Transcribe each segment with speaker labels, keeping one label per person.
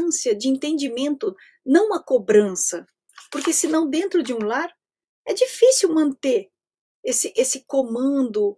Speaker 1: ânsia de entendimento, não uma cobrança, porque senão dentro de um lar é difícil manter esse comando,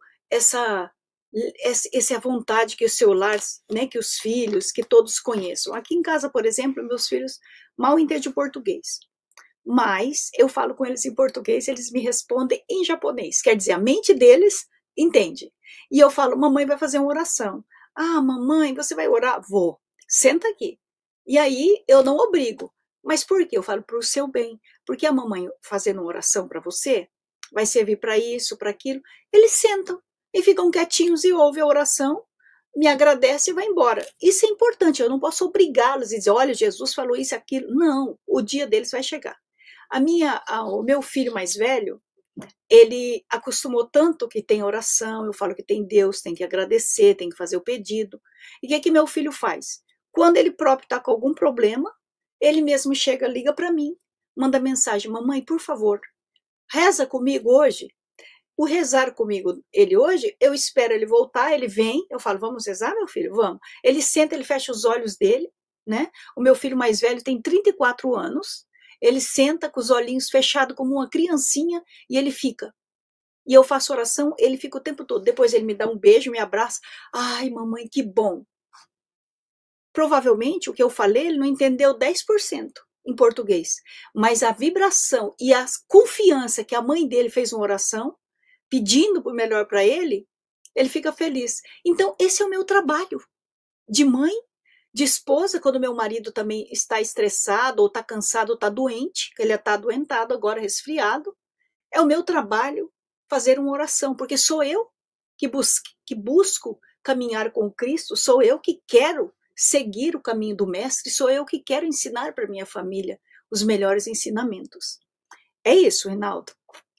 Speaker 1: essa vontade que o seu lar, né, que os filhos, que todos conheçam. Aqui em casa, por exemplo, meus filhos mal entendem o português, mas eu falo com eles em português, eles me respondem em japonês, quer dizer, a mente deles entende. E eu falo, mamãe vai fazer uma oração. Ah, mamãe, você vai orar? Vou. Senta aqui. E aí eu não obrigo. Mas por quê? Eu falo para o seu bem. Porque a mamãe fazendo uma oração para você, vai servir para isso, para aquilo. Eles sentam e ficam quietinhos e ouvem a oração, me agradece e vai embora. Isso é importante, eu não posso obrigá-los e dizer, olha, Jesus falou isso e aquilo. Não, o dia deles vai chegar. O meu filho mais velho, ele acostumou tanto que tem oração, eu falo que tem Deus, tem que agradecer, tem que fazer o pedido. E o que é que meu filho faz? Quando ele próprio está com algum problema, ele mesmo chega, liga para mim, manda mensagem, mamãe, por favor, reza comigo hoje. O rezar comigo, ele hoje, eu espero ele voltar, ele vem, eu falo, vamos rezar, meu filho? Vamos. Ele senta, ele fecha os olhos dele, né? O meu filho mais velho tem 34 anos, ele senta com os olhinhos fechados como uma criancinha e ele fica. E eu faço oração, ele fica o tempo todo. Depois ele me dá um beijo, me abraça. Ai, mamãe, que bom. Provavelmente o que eu falei, ele não entendeu 10% em português, mas a vibração e a confiança que a mãe dele fez uma oração, pedindo o melhor para ele, ele fica feliz. Então, esse é o meu trabalho de mãe, de esposa, quando meu marido também está estressado, ou está cansado, ou está doente, que ele está adoentado agora, resfriado. É o meu trabalho fazer uma oração, porque sou eu que busco caminhar com Cristo, sou eu que quero seguir o caminho do Mestre, sou eu que quero ensinar para minha família os melhores ensinamentos. É isso, Reinaldo.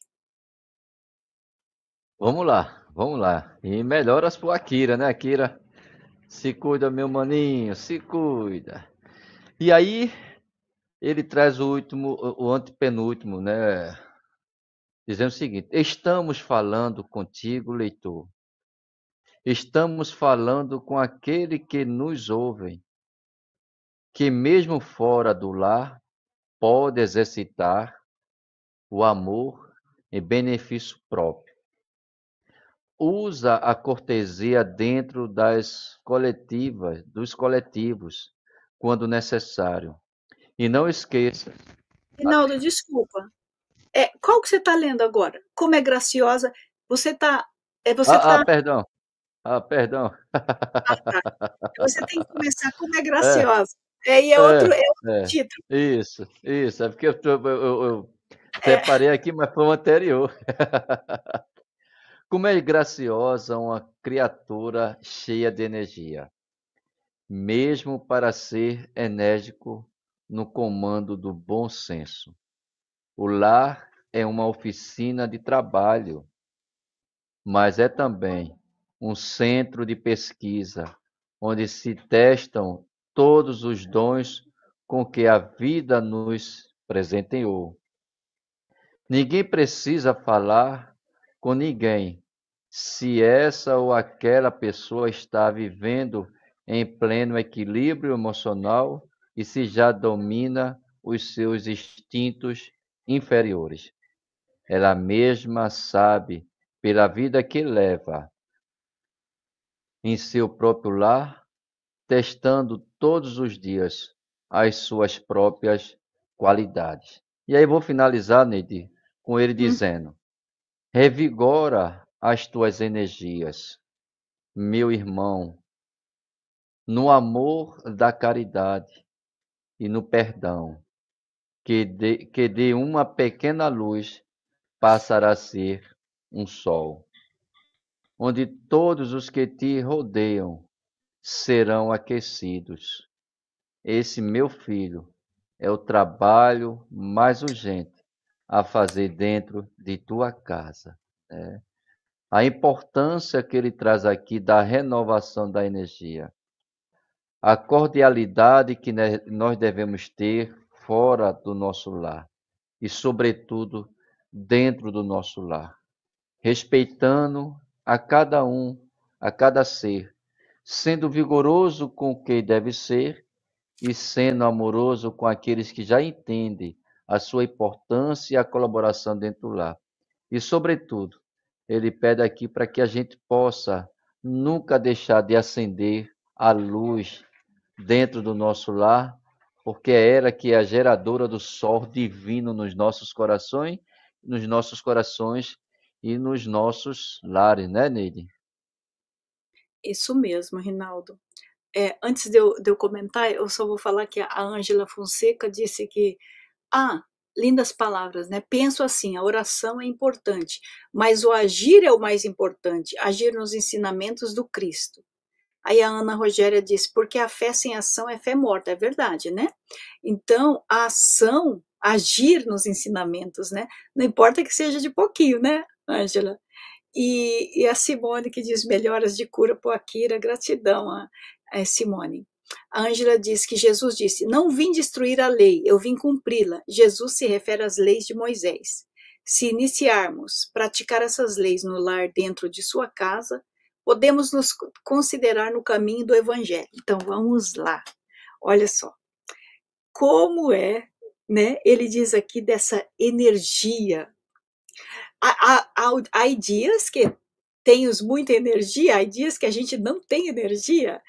Speaker 2: Vamos lá, vamos lá. E melhoras pro Akira, né, Akira? Se cuida, meu maninho, se cuida. E aí, ele traz o último, o antepenúltimo, né? Dizendo o seguinte: estamos falando contigo, leitor. Estamos falando com aquele que nos ouve, que mesmo fora do lar pode exercitar o amor em benefício próprio. Usa a cortesia dentro dos coletivos, quando necessário. E não esqueça.
Speaker 1: Reinaldo, desculpa. Qual que você está lendo agora? Como é graciosa. Você está. Você tá,
Speaker 2: Perdão. Perdão.
Speaker 1: tá. Você tem que começar como é
Speaker 2: É,
Speaker 1: graciosa. E
Speaker 2: é,
Speaker 1: é outro
Speaker 2: é.
Speaker 1: título.
Speaker 2: Isso. É porque eu
Speaker 1: É,
Speaker 2: separei aqui, mas foi o anterior. Como é graciosa uma criatura cheia de energia, mesmo para ser enérgico no comando do bom senso. O lar é uma oficina de trabalho, mas é também um centro de pesquisa, onde se testam todos os dons com que a vida nos presenteou. Ninguém precisa falar com ninguém se essa ou aquela pessoa está vivendo em pleno equilíbrio emocional e se já domina os seus instintos inferiores. Ela mesma sabe, pela vida que leva em seu próprio lar, testando todos os dias as suas próprias qualidades. E aí vou finalizar, Neide, com ele
Speaker 1: hum,
Speaker 2: dizendo: revigora as tuas energias, meu irmão, no amor da caridade e no perdão, que de uma pequena luz passará a ser um sol, onde todos os que te rodeiam serão aquecidos. Esse, meu filho, é o trabalho mais urgente a fazer dentro de tua casa, né? A importância que ele traz aqui da renovação da energia, a cordialidade que nós devemos ter fora do nosso lar e, sobretudo, dentro do nosso lar, respeitando a cada um, a cada ser, sendo vigoroso com o que deve ser e sendo amoroso com aqueles que já entendem a sua importância e a colaboração dentro do lar. E, sobretudo, ele pede aqui para que a gente possa nunca deixar de acender a luz dentro do nosso lar, porque é ela que é a geradora do sol divino nos nossos corações e nos nossos lares, né, Neide?
Speaker 1: Isso mesmo, Rinaldo. Antes de eu comentar, eu só vou falar que a Ângela Fonseca disse que, lindas palavras, né? Penso assim, a oração é importante, mas o agir é o mais importante, agir nos ensinamentos do Cristo. Aí a Ana Rogéria disse, porque a fé sem ação é fé morta, é verdade, né? Então, a ação, agir nos ensinamentos, né? Não importa que seja de pouquinho, né, Ângela? E a Simone que diz melhoras de cura por Akira, gratidão a Simone. A Ângela diz que Jesus disse, não vim destruir a lei, eu vim cumpri-la. Jesus se refere às leis de Moisés. Se iniciarmos praticar essas leis no lar dentro de sua casa, podemos nos considerar no caminho do evangelho. Então vamos lá. Olha só, como é, né? Ele diz aqui dessa energia. Há dias que temos muita energia, há dias que a gente não tem energia.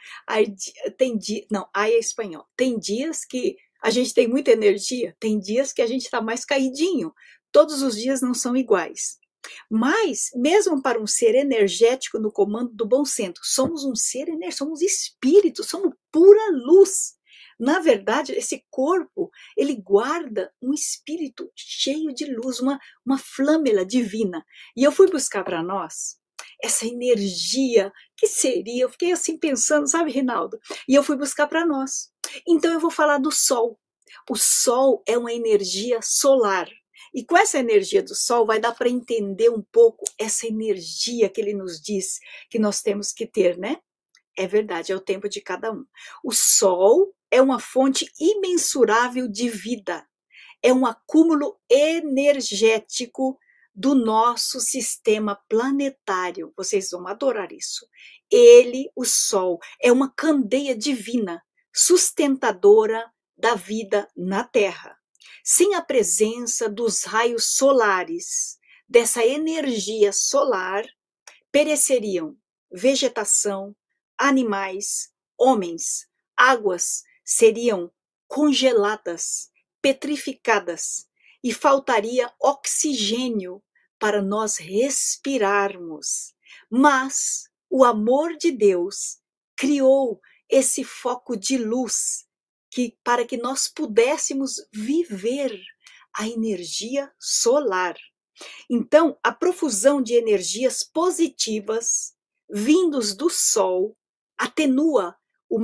Speaker 1: Não, é espanhol. Tem dias que a gente tem muita energia, tem dias que a gente está mais caidinho. Todos os dias não são iguais. Mas, mesmo para um ser energético no comando do bom senso, somos um ser energético, somos espírito, somos pura luz. Na verdade, esse corpo, ele guarda um espírito cheio de luz, uma flâmula divina. E eu fui buscar para nós essa energia que seria, eu fiquei assim pensando, sabe, Rinaldo? E eu fui buscar para nós. Então eu vou falar do sol. O sol é uma energia solar. E com essa energia do sol vai dar para entender um pouco essa energia que ele nos diz que nós temos que ter, né? É verdade, é o tempo de cada um. O sol é uma fonte imensurável de vida. É um acúmulo energético do nosso sistema planetário. Vocês vão adorar isso. Ele, o sol, é uma candeia divina, sustentadora da vida na Terra. Sem a presença dos raios solares, dessa energia solar, pereceriam vegetação, animais, homens, águas seriam congeladas, petrificadas e faltaria oxigênio para nós respirarmos. Mas o amor de Deus criou esse foco de luz para que nós pudéssemos viver a energia solar. Então, a profusão de energias positivas vindos do Sol atenua o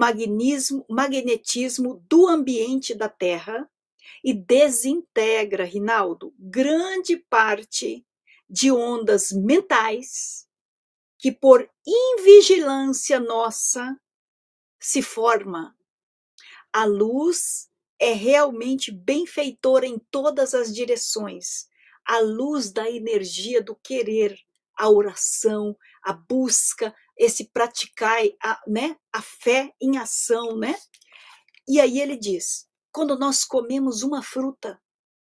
Speaker 1: magnetismo do ambiente da Terra e desintegra, Rinaldo, grande parte de ondas mentais que por invigilância nossa se forma. A luz é realmente benfeitora em todas as direções. A luz da energia do querer, a oração, a busca, esse praticar, a fé em ação, né? E aí ele diz, quando nós comemos uma fruta,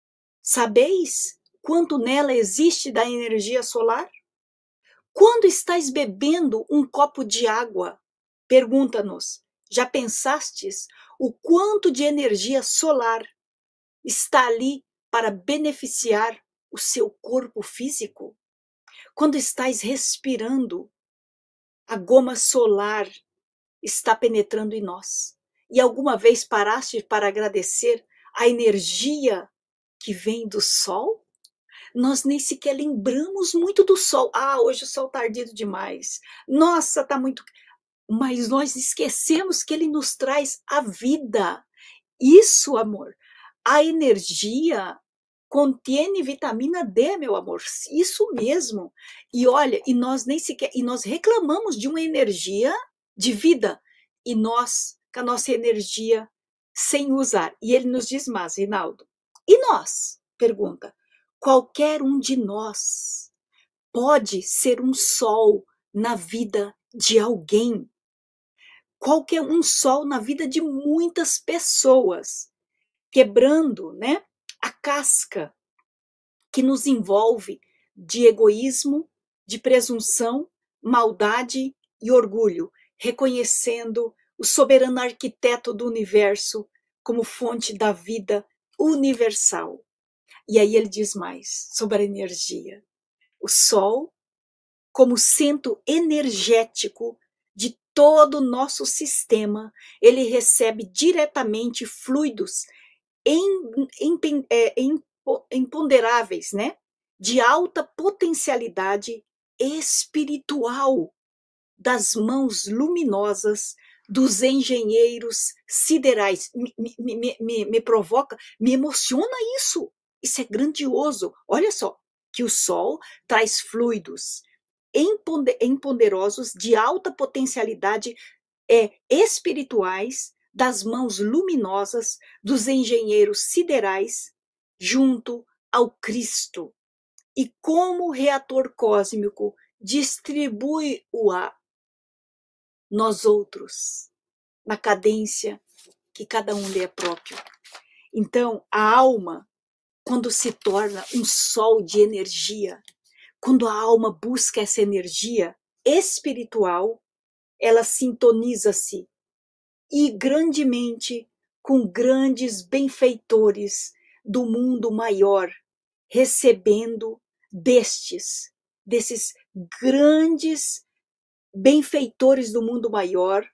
Speaker 1: sabeis quanto nela existe da energia solar? Quando estáis bebendo um copo de água, pergunta-nos, já pensastes o quanto de energia solar está ali para beneficiar o seu corpo físico? Quando estáis respirando, a goma solar está penetrando em nós. E alguma vez paraste para agradecer a energia que vem do sol? Nós nem sequer lembramos muito do sol. Hoje o sol está ardido demais. Nossa, está muito. Mas nós esquecemos que ele nos traz a vida. Isso, amor. A energia contém vitamina D, meu amor. Isso mesmo. E olha, e nós nem sequer. E nós reclamamos de uma energia de vida. E nós, com a nossa energia, sem usar. E ele nos diz mais, Rinaldo. E nós? Pergunta. Qualquer um de nós pode ser um sol na vida de alguém. qualquer um sol na vida de muitas pessoas, quebrando, né, a casca que nos envolve de egoísmo, de presunção, maldade e orgulho, reconhecendo o soberano arquiteto do universo como fonte da vida universal. E aí ele diz mais sobre a energia. O Sol, como centro energético de todo o nosso sistema, ele recebe diretamente fluidos imponderáveis, né? De alta potencialidade espiritual das mãos luminosas dos engenheiros siderais. Me provoca, me emociona isso. Isso é grandioso. Olha só, que o Sol traz fluidos empoderosos de alta potencialidade espirituais das mãos luminosas dos engenheiros siderais junto ao Cristo. E como reator cósmico distribui-o a nós outros, na cadência que cada um lhe é próprio. Então, a alma, quando se torna um sol de energia, quando a alma busca essa energia espiritual, ela sintoniza-se e grandemente com grandes benfeitores do mundo maior, recebendo desses grandes benfeitores do mundo maior,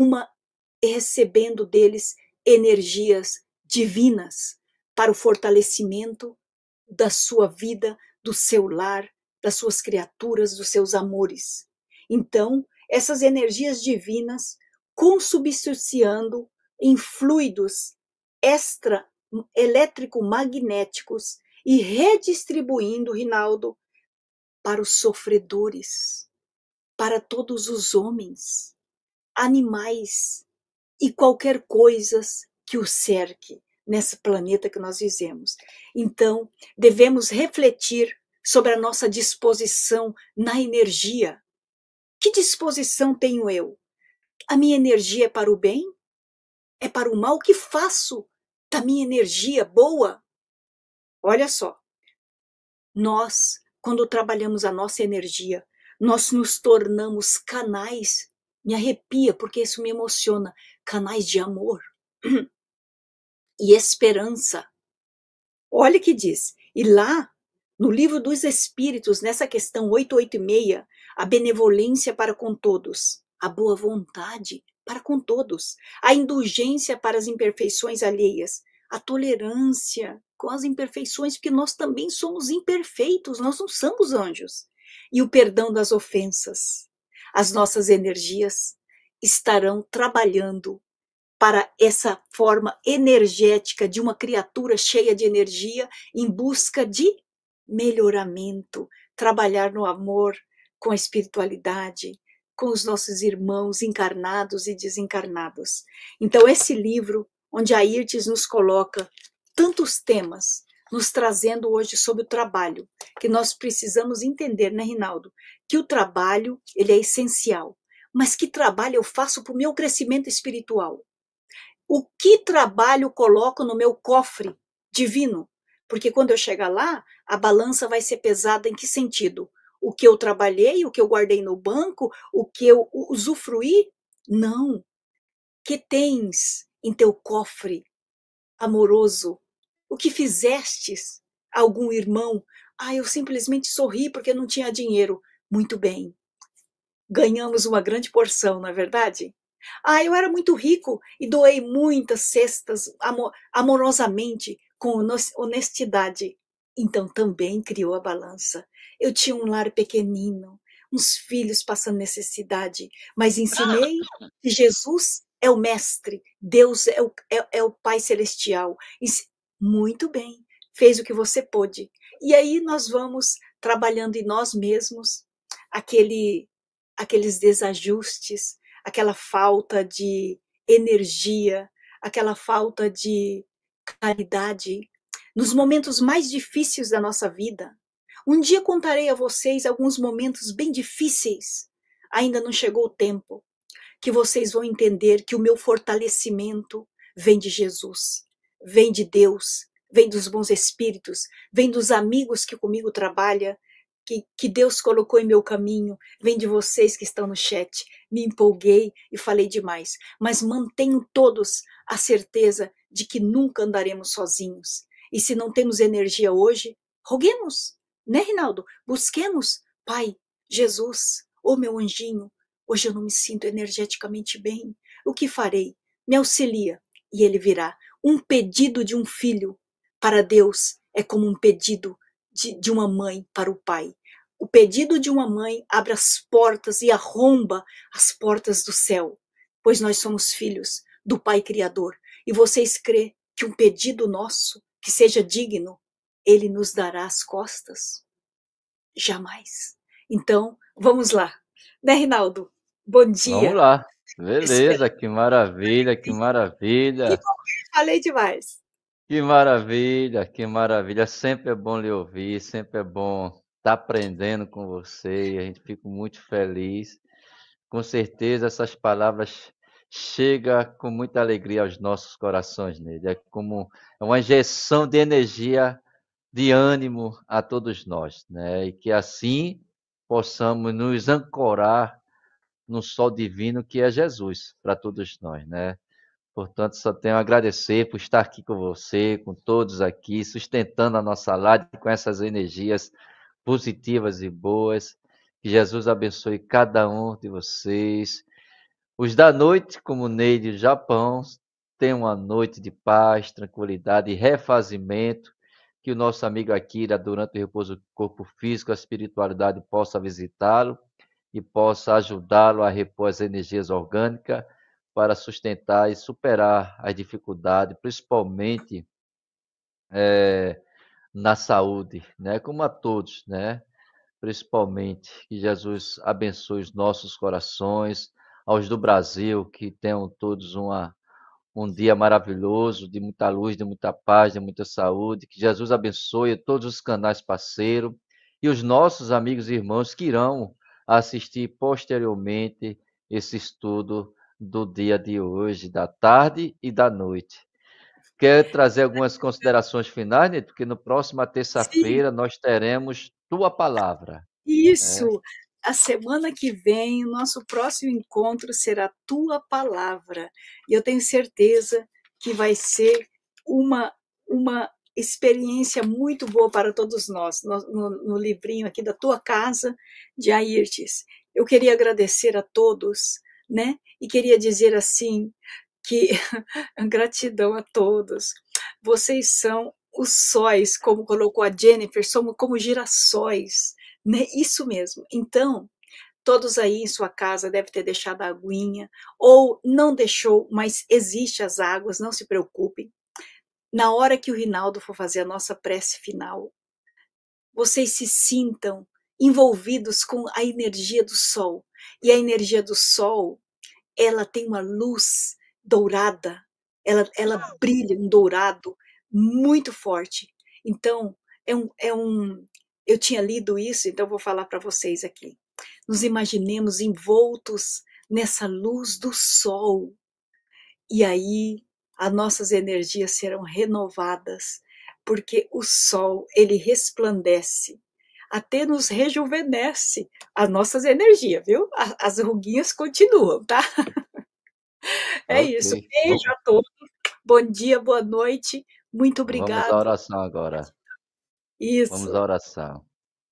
Speaker 1: recebendo deles energias divinas para o fortalecimento da sua vida, do seu lar, das suas criaturas, dos seus amores. Então, essas energias divinas consubstanciando em fluidos extra elétrico-magnéticos e redistribuindo, Rinaldo, para os sofredores, para todos os homens, animais e qualquer coisa que o cerque nesse planeta que nós vivemos. Então, devemos refletir sobre a nossa disposição na energia. Que disposição tenho eu? A minha energia é para o bem? É para o mal? O que faço da minha energia boa? Olha só, nós, quando trabalhamos a nossa energia, nós nos tornamos canais, me arrepia porque isso me emociona, canais de amor e esperança. Olha o que diz, e lá, no livro dos Espíritos, nessa questão 886, a benevolência para com todos, a boa vontade para com todos, a indulgência para as imperfeições alheias, a tolerância com as imperfeições, porque nós também somos imperfeitos, nós não somos anjos, e o perdão das ofensas. As nossas energias estarão trabalhando para essa forma energética de uma criatura cheia de energia em busca de melhoramento, trabalhar no amor, com a espiritualidade, com os nossos irmãos encarnados e desencarnados. Então, esse livro, onde a Irtes nos coloca tantos temas, nos trazendo hoje sobre o trabalho, que nós precisamos entender, né, Rinaldo? Que o trabalho, ele é essencial. Mas que trabalho eu faço para o meu crescimento espiritual? O que trabalho coloco no meu cofre divino? Porque quando eu chegar lá, a balança vai ser pesada em que sentido? O que eu trabalhei, o que eu guardei no banco, o que eu usufruí? Não. Que tens em teu cofre amoroso? O que fizestes a algum irmão? Ah, eu simplesmente sorri porque não tinha dinheiro. Muito bem. Ganhamos uma grande porção, não é verdade? Ah, eu era muito rico e doei muitas cestas amorosamente, com honestidade. Então também criou a balança. Eu tinha um lar pequenino, uns filhos passando necessidade, mas ensinei que Jesus é o mestre, Deus é o Pai Celestial. Muito bem, fez o que você pôde. E aí nós vamos trabalhando em nós mesmos aqueles desajustes, aquela falta de energia, aquela falta de caridade, nos momentos mais difíceis da nossa vida. Um dia contarei a vocês alguns momentos bem difíceis, ainda não chegou o tempo, que vocês vão entender que o meu fortalecimento vem de Jesus, vem de Deus, vem dos bons espíritos, vem dos amigos que comigo trabalham, que Deus colocou em meu caminho, vem de vocês que estão no chat. Me empolguei e falei demais, mas mantenham todos a certeza de que nunca andaremos sozinhos. E se não temos energia hoje, roguemos, né, Rinaldo? Busquemos, Pai, Jesus, ô meu anjinho, hoje eu não me sinto energeticamente bem. O que farei? Me auxilia. E ele virá. Um pedido de um filho para Deus é como um pedido de uma mãe para o pai. O pedido de uma mãe abre as portas e arromba as portas do céu, pois nós somos filhos do Pai Criador. E vocês crê que um pedido nosso, que seja digno, ele nos dará as costas? Jamais. Então, vamos lá. Né, Rinaldo? Bom
Speaker 2: Vamos
Speaker 1: dia.
Speaker 2: lá.
Speaker 1: Espero
Speaker 2: Beleza, que maravilha, que
Speaker 1: que
Speaker 2: maravilha.
Speaker 1: falei demais.
Speaker 2: Que maravilha, que maravilha. Sempre é bom lhe ouvir, sempre é bom estar aprendendo com você e a gente fica muito feliz. Com certeza essas palavras chegam com muita alegria aos nossos corações, nele. É como uma injeção de energia, de ânimo a todos nós, né? E que assim possamos nos ancorar no sol divino que é Jesus para todos nós, né? Portanto, só tenho a agradecer por estar aqui com você, com todos aqui, sustentando a nossa live com essas energias positivas e boas. Que Jesus abençoe cada um de vocês. Os da noite, como o Ney do Japão, tenham uma noite de paz, tranquilidade e refazimento. Que o nosso amigo Akira, durante o repouso do corpo físico, a espiritualidade possa visitá-lo e possa ajudá-lo a repor as energias orgânicas para sustentar e superar as dificuldades, principalmente na saúde, né? Como a todos, né? Principalmente que Jesus abençoe os nossos corações, aos do Brasil, que tenham todos um dia maravilhoso, de muita luz, de muita paz, de muita saúde. Que Jesus abençoe todos os canais parceiros e os nossos amigos e irmãos que irão assistir posteriormente esse estudo do dia de hoje, da tarde e da noite. Quer trazer algumas considerações finais, Nito? Porque no próxima
Speaker 1: Sim,
Speaker 2: terça-feira nós teremos tua palavra, né?
Speaker 1: isso. A semana que vem, o nosso próximo encontro será Tua Palavra. E eu tenho certeza que vai ser uma experiência muito boa para todos nós, no livrinho aqui da Tua Casa, de Airtes. Eu queria agradecer a todos, né? E queria dizer assim, que gratidão a todos. Vocês são os sóis, como colocou a Jennifer, somos como girassóis, né? Isso mesmo. Então, todos aí em sua casa devem ter deixado a aguinha, ou não deixou, mas existe as águas, não se preocupem. Na hora que o Rinaldo for fazer a nossa prece final, vocês se sintam envolvidos com a energia do sol. E a energia do sol, ela tem uma luz dourada, ela brilha, um dourado muito forte. Então, eu tinha lido isso, então vou falar para vocês aqui. Nos imaginemos envoltos nessa luz do sol, e aí as nossas energias serão renovadas, porque o sol, ele resplandece, até nos rejuvenesce as nossas energias, viu? As ruguinhas continuam, tá? É
Speaker 2: Ok.
Speaker 1: isso. Beijo a todos. Bom dia, boa noite. Muito
Speaker 2: Vamos à
Speaker 1: obrigado.
Speaker 2: oração agora. Vamos à
Speaker 1: Isso.
Speaker 2: oração.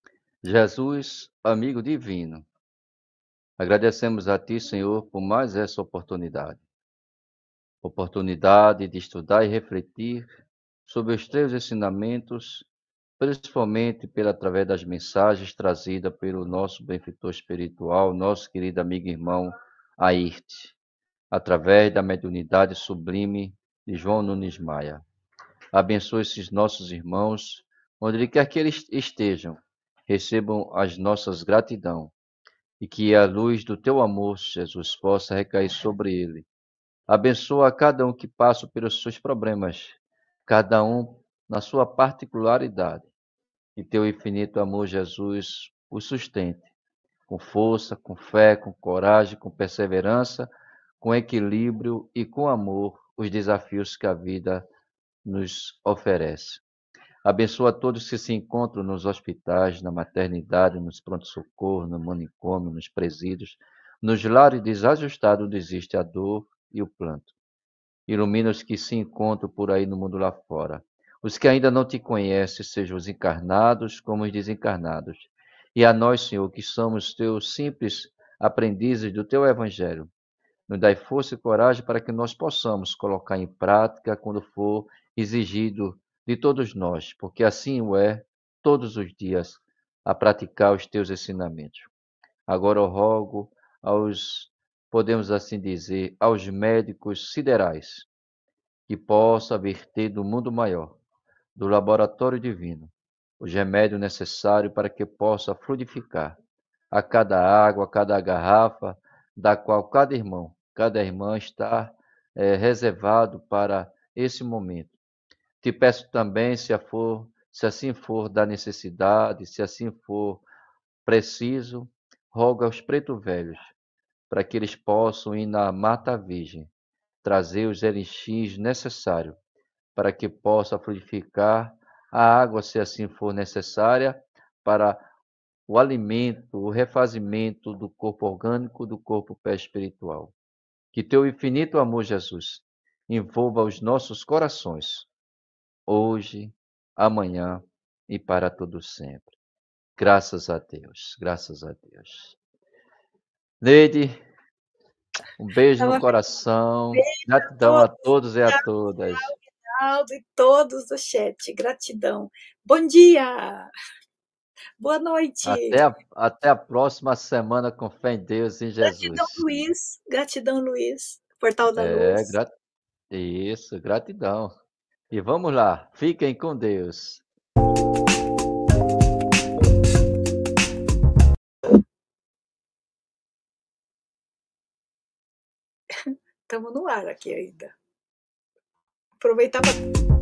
Speaker 2: Jesus, amigo divino, agradecemos a Ti, Senhor, por mais essa oportunidade. Oportunidade de estudar e refletir sobre os Teus ensinamentos, principalmente através das mensagens trazidas pelo nosso benfeitor espiritual, nosso querido amigo e irmão Airte, através da mediunidade sublime de João Nunes Maia. Abençoe esses nossos irmãos, onde quer que eles estejam, recebam as nossas gratidão e que a luz do teu amor, Jesus, possa recair sobre ele. Abençoa cada um que passa pelos seus problemas, cada um na sua particularidade, e teu infinito amor, Jesus, o sustente com força, com fé, com coragem, com perseverança, com equilíbrio e com amor os desafios que a vida nos oferece. Abençoa todos que se encontram nos hospitais, na maternidade, nos pronto-socorro, no manicômio, nos presídios, nos lares desajustados onde existe a dor e o planto. Ilumina os que se encontram por aí no mundo lá fora. Os que ainda não te conhecem, sejam os encarnados como os desencarnados. E a nós, Senhor, que somos teus simples aprendizes do teu evangelho, nos dai força e coragem para que nós possamos colocar em prática quando for exigido de todos nós, porque assim o é todos os dias a praticar os teus ensinamentos. Agora eu rogo aos, podemos assim dizer, aos médicos siderais, que possa verter do mundo maior, do laboratório divino, os remédios necessários para que possa fluidificar a cada água, a cada garrafa, da qual cada irmã está reservado para esse momento. Te peço também, se assim for da necessidade, se assim for preciso, rogo aos preto velhos, para que eles possam ir na Mata Virgem, trazer os elixires necessários para que possa fluidificar a água, se assim for necessária, para o alimento, o refazimento do corpo orgânico, do corpo espiritual. Que teu infinito amor, Jesus, envolva os nossos corações, hoje, amanhã e para todo sempre. Graças a Deus, graças a Deus. Neide, um beijo no
Speaker 1: Tava feliz
Speaker 2: coração.
Speaker 1: a
Speaker 2: Gratidão a
Speaker 1: todos,
Speaker 2: todos e a todas.
Speaker 1: Ronaldo e todos do chat. Gratidão. Bom dia, boa noite.
Speaker 2: Até a próxima semana com fé em Deus e em
Speaker 1: Gratidão,
Speaker 2: Jesus.
Speaker 1: Luiz. Gratidão, Luiz. Portal da
Speaker 2: É,
Speaker 1: Luz.
Speaker 2: isso, gratidão. E vamos lá, fiquem com Deus.
Speaker 1: Estamos no ar aqui ainda. Aproveitar para